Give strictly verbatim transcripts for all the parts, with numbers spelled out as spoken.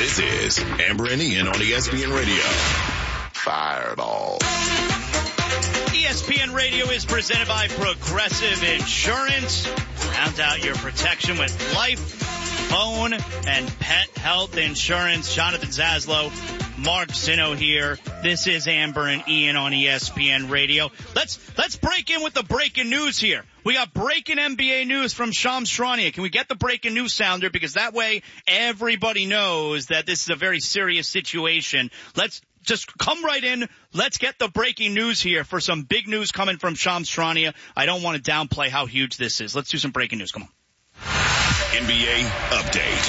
This is Amber and Ian on E S P N Radio. Fireball. E S P N Radio is presented by Progressive Insurance. Round out your protection with life, phone, and pet health insurance. Jonathan Zaslow, Mark Zinno here. This is Amber and Ian on E S P N Radio. Let's let's break in with the breaking news here. We got breaking N B A news from Shams Charania. Can we get the breaking news sounder? Because that way everybody knows that this is a very serious situation. Let's just come right in. Let's get the breaking news here for some big news coming from Shams Charania. I don't want to downplay how huge this is. Let's do some breaking news. Come on. N B A update.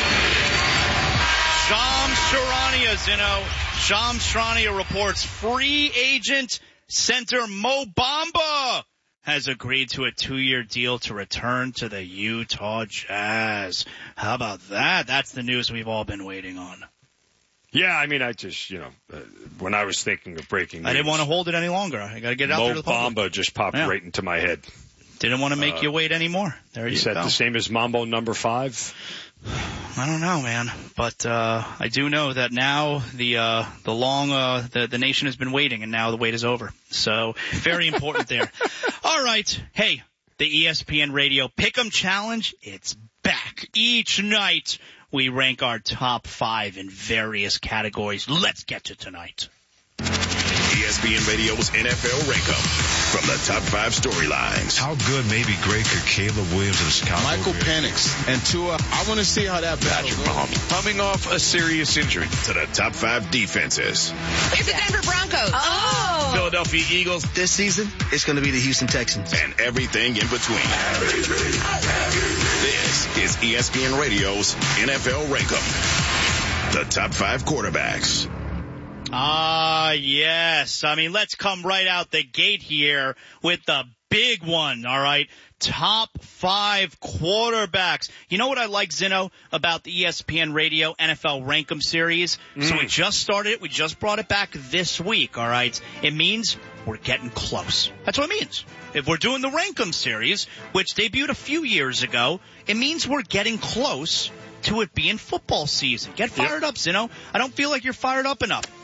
Shams Charania, Zinno. Shams Charania reports free agent center Mo Bamba has agreed to a two-year deal to return to the Utah Jazz. How about that? That's the news we've all been waiting on. Yeah, I mean, I just, you know, uh, when I was thinking of breaking news, I didn't want to hold it any longer. I got to get it out Mo there to the public. Bamba just popped Yeah. right into my head. Didn't want to make Uh, you wait anymore. There You you said go. the same as Mambo number five? I don't know, man, but uh I do know that now the uh the long uh the the nation has been waiting, and now the wait is over. So very important there. All right, hey, the E S P N Radio Pick'em Challenge, it's back. Each night we rank our top five in various categories. Let's get to tonight. E S P N Radio's N F L Rankum. From the top five storylines. How good maybe Greg or Caleb Williams of Chicago? Michael Penix and Tua. I want to see how that battle Patrick goes. Mahomes Coming off a serious injury. to the top five defenses. It's the Denver Broncos. Oh. Philadelphia Eagles. This season, it's going to be the Houston Texans. And everything in between. This is E S P N Radio's N F L Rankum. The top five quarterbacks. Ah, yes. I mean, let's come right out the gate here with the big one, all right? Top five quarterbacks. You know what I like, Zinno, about the E S P N Radio N F L Rankum series? Mm. So we just started it. We just brought it back this week, all right? It means we're getting close. That's what it means. If we're doing the Rankum series, which debuted a few years ago, it means we're getting close to it being football season. Get fired yep. up, Zinno. I don't feel like you're fired up enough.